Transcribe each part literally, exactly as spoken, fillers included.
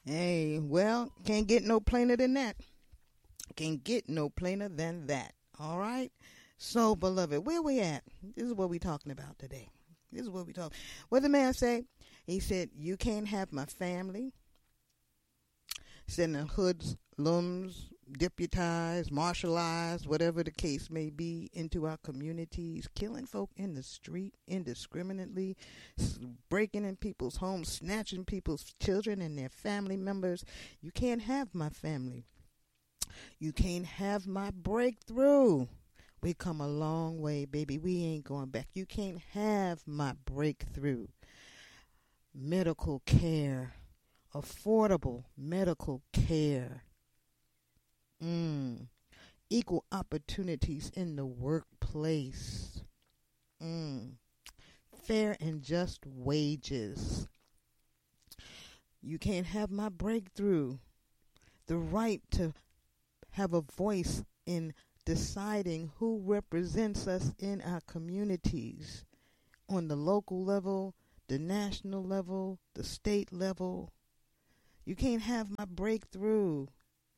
Hey, well, can't get no plainer than that. Can't get no plainer than that. All right? So, beloved, where we at? This is what we talking about today. This is what we talk. What the man say? He said, you can't have my family sending hoods, lums, deputized, martialized, whatever the case may be, into our communities, killing folk in the street indiscriminately, breaking in people's homes, snatching people's children and their family members. You can't have my family. You can't have my breakthrough. We come a long way, baby. We ain't going back. You can't have my breakthrough. Medical care, affordable medical care, mm. equal opportunities in the workplace, mm. fair and just wages. You can't have my breakthrough. The right to have a voice in deciding who represents us in our communities on the local level, the national level, the state level. You can't have my breakthrough.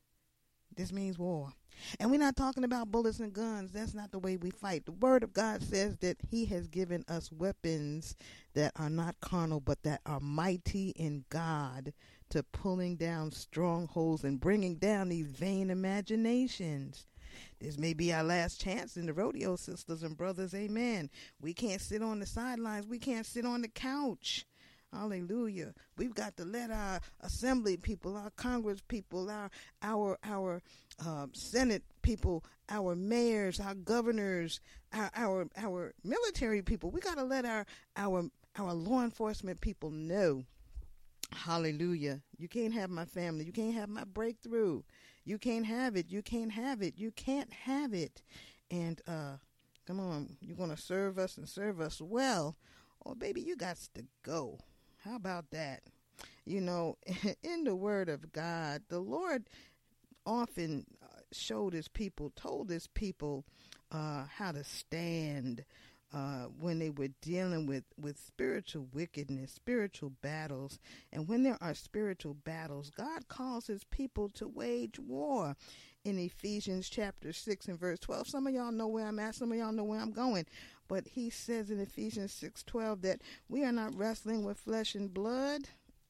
This means war. And we're not talking about bullets and guns. That's not the way we fight. The Word of God says that He has given us weapons that are not carnal, but that are mighty in God to pulling down strongholds and bringing down these vain imaginations. This may be our last chance in the rodeo, sisters and brothers. Amen. We can't sit on the sidelines. We can't sit on the couch. Hallelujah. We've got to let our assembly people, our Congress people, our our our uh, Senate people, our mayors, our governors, our our, our military people. We got to let our our our law enforcement people know. Hallelujah. You can't have my family. You can't have my breakthrough. You can't have it. You can't have it. You can't have it. And uh, come on, you're going to serve us and serve us well. Oh, baby, you got to go. How about that? You know, in the Word of God, the Lord often showed His people, told His people uh, how to stand uh, when they were dealing with, with spiritual wickedness, spiritual battles. And when there are spiritual battles, God calls His people to wage war. In Ephesians chapter six and verse twelve, some of y'all know where I'm at, some of y'all know where I'm going. But he says in Ephesians six twelve that we are not wrestling with flesh and blood.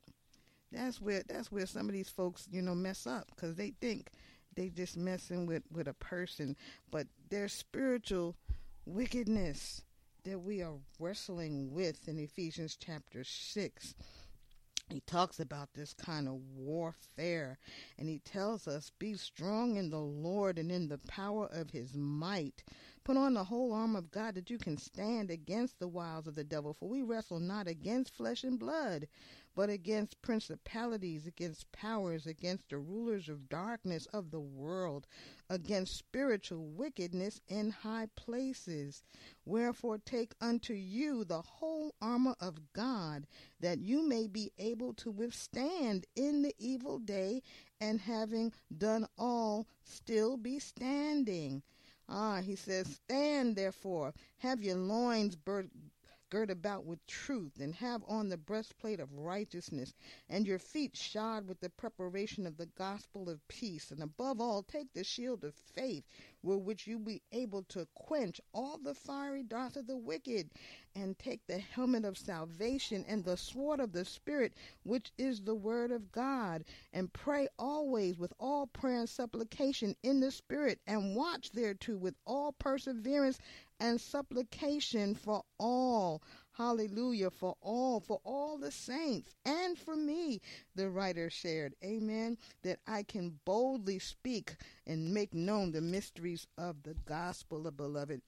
That's where that's where some of these folks, you know, mess up, because they think they just messing with, with a person. But there's spiritual wickedness that we are wrestling with in Ephesians chapter six. He talks about this kind of warfare, and he tells us, be strong in the Lord and in the power of His might. Put on the whole armor of God that you can stand against the wiles of the devil. For we wrestle not against flesh and blood, but against principalities, against powers, against the rulers of darkness of the world, against spiritual wickedness in high places. Wherefore take unto you the whole armor of God, that you may be able to withstand in the evil day, and having done all, still be standing. Ah, he says, stand therefore, have your loins girt girt about with truth, and have on the breastplate of righteousness, and your feet shod with the preparation of the gospel of peace. And above all, take the shield of faith, with which you be able to quench all the fiery darts of the wicked, and take the helmet of salvation and the sword of the Spirit, which is the word of God, and pray always with all prayer and supplication in the Spirit, and watch thereto with all perseverance and supplication for all. Hallelujah. For all, for all the saints, and for me, the writer shared. Amen. That I can boldly speak and make known the mysteries of the gospel of beloved.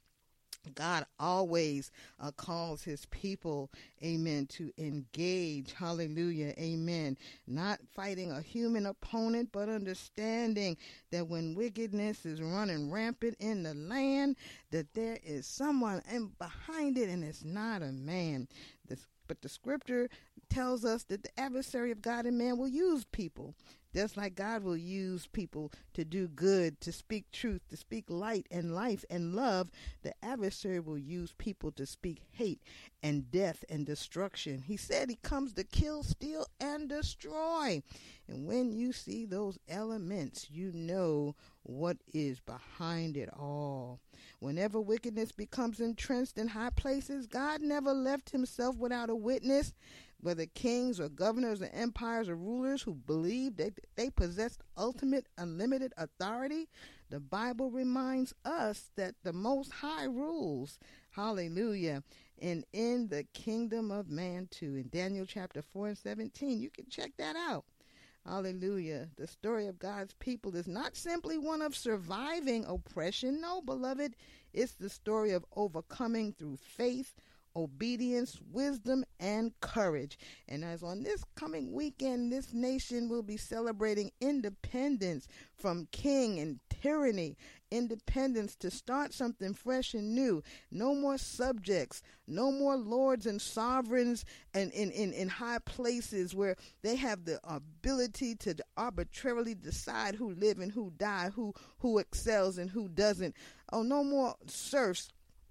God always uh, calls His people, amen, to engage, hallelujah, amen, not fighting a human opponent, but understanding that when wickedness is running rampant in the land, that there is someone in behind it, and it's not a man. This, but the scripture tells us that the adversary of God and man will use people Just like God will use people to do good, to speak truth, to speak light and life and love, the adversary will use people to speak hate and death and destruction. He said he comes to kill, steal, and destroy. And when you see those elements, you know what is behind it all. Whenever wickedness becomes entrenched in high places, God never left himself without a witness. Whether kings or governors or empires or rulers who believed that they possessed ultimate unlimited authority, the Bible reminds us that the Most High rules. Hallelujah. And in the kingdom of man too. In Daniel chapter four and seventeen, you can check that out. Hallelujah. The story of God's people is not simply one of surviving oppression. No, beloved, it's the story of overcoming through faith, obedience, wisdom, and courage. And as on this coming weekend, this nation will be celebrating independence from king and tyranny, independence to start something fresh and new. No more subjects, no more lords and sovereigns and in, in, in high places where they have the ability to arbitrarily decide who live and who die, who, who excels and who doesn't. Oh, no more serfs.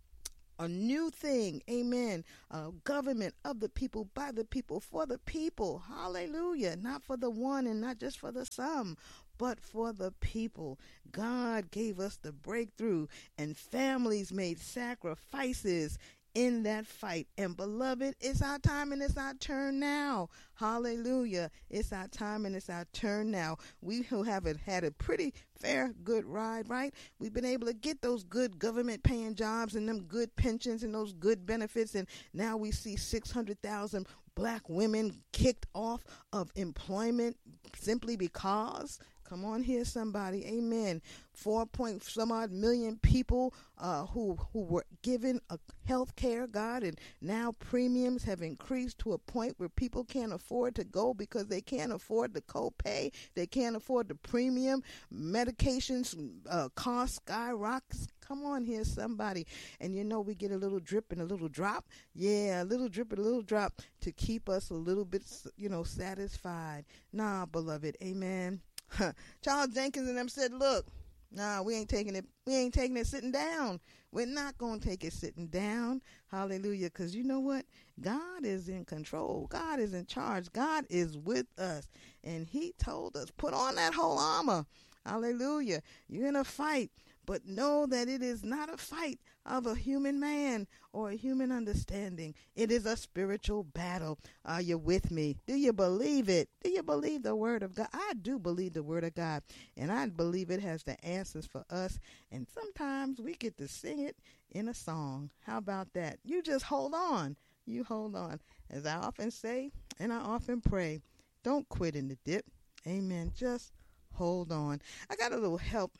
A new thing, amen, a government of the people, by the people, for the people, hallelujah, not for the one and not just for the some, but for the people. God gave us the breakthrough, and families made sacrifices in that fight. And beloved, it's our time and it's our turn now. Hallelujah. It's our time and it's our turn now. We who haven't had a pretty fair, good ride, right? We've been able to get those good government paying jobs and them good pensions and those good benefits. And now we see six hundred thousand black women kicked off of employment simply because. Come on here, somebody. Amen. Four point some odd million people uh, who who were given a health care, God, and now premiums have increased to a point where people can't afford to go because they can't afford the copay. They can't afford the premium. Medications uh, cost skyrockets. Come on here, somebody. And you know, we get a little drip and a little drop. Yeah, a little drip and a little drop to keep us a little bit, you know, satisfied. Nah, beloved. Amen. Charles Jenkins and them said, look, nah, we ain't taking it. We ain't taking it sitting down. We're not going to take it sitting down. Hallelujah. Because you know what? God is in control. God is in charge. God is with us. And he told us, put on that whole armor. Hallelujah. You're in a fight. But know that it is not a fight of a human man or a human understanding. It is a spiritual battle. Are you with me? Do you believe it? Do you believe the word of God? I do believe the word of God, and I believe it has the answers for us. And sometimes we get to sing it in a song. How about that? You just hold on. You hold on. As I often say, and I often pray, don't quit in the dip. Amen. Just hold on. I got a little help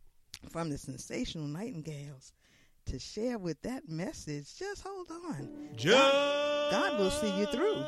from the Sensational Nightingales to share with that message. Just hold on. Just God, God will see you through.